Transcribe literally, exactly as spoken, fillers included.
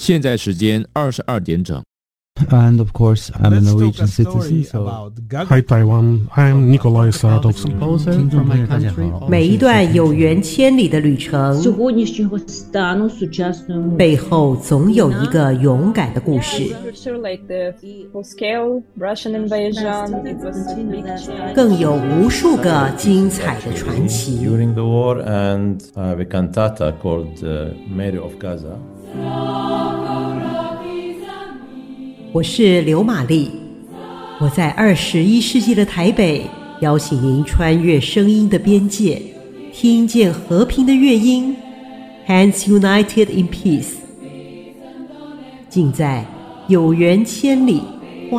现在时间二十二点整。 And of course, I'm a Norwegian citizen. So, Hi Taiwan, I'm Nikolai Saradovsky. 听众朋友大家好， 每一段有缘千里的旅程， сьогоднішнього стану сучасної музики. 背后总有一个勇敢的故事， Like the full-scale Russian invasion, it was a big change. 更有无数个精彩的传奇。 During the war, and I have a cantata called uh, Mary of Gaza. 我是刘玛丽，我在二十一世纪的台北，邀请您穿越声音的边界，听见和平的乐音 ，Hands United in Peace， 尽在有缘千里。